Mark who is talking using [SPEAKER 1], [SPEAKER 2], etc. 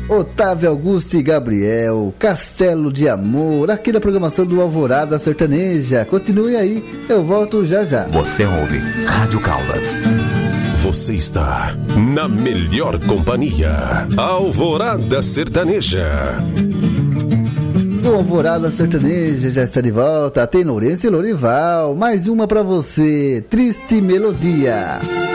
[SPEAKER 1] Otávio Augusto e Gabriel, Castelo de Amor, aqui na programação do Alvorada Sertaneja. Continue aí, eu volto já já.
[SPEAKER 2] Você ouve Rádio Caldas.
[SPEAKER 3] Você está na melhor companhia, Alvorada Sertaneja.
[SPEAKER 1] O Alvorada Sertaneja já está de volta. Tem Lourenço e Lorival. Mais uma pra você, Triste Melodia.